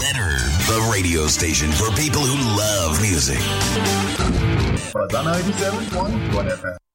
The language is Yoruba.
Better, the radio station for people who love music. Fazan 97.1 FM.